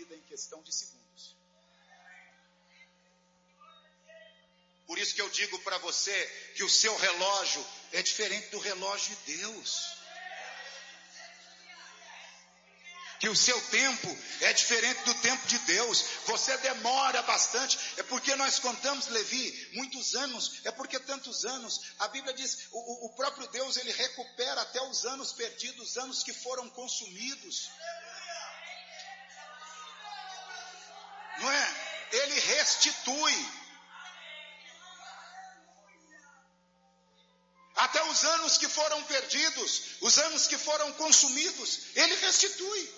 vida em questão de segundos. Por isso que eu digo para você que o seu relógio é diferente do relógio de Deus. Que o seu tempo é diferente do tempo de Deus. Você demora bastante. É porque nós contamos, Levi, muitos anos. É porque tantos anos. A Bíblia diz, o próprio Deus, ele recupera até os anos perdidos, os anos que foram consumidos. Não é? Ele restitui. Até os anos que foram perdidos, os anos que foram consumidos, ele restitui.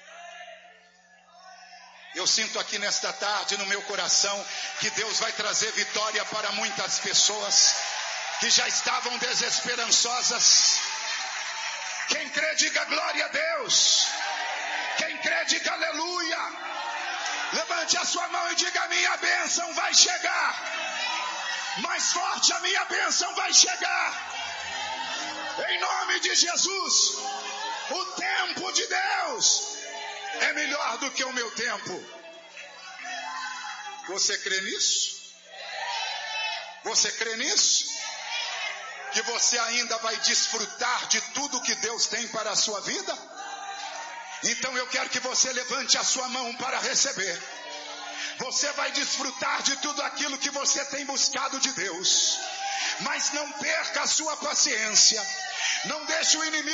Eu sinto aqui nesta tarde no meu coração que Deus vai trazer vitória para muitas pessoas que já estavam desesperançosas. Quem crê, diga glória a Deus. Quem crê, diga aleluia. Levante a sua mão e diga: a minha bênção vai chegar. Mais forte, a minha bênção vai chegar. Em nome de Jesus. O tempo de Deus é melhor do que o meu tempo. Você crê nisso? Você crê nisso? Que você ainda vai desfrutar de tudo que Deus tem para a sua vida? Então eu quero que você levante a sua mão para receber. Você vai desfrutar de tudo aquilo que você tem buscado de Deus. Mas não perca a sua paciência. Não deixe o inimigo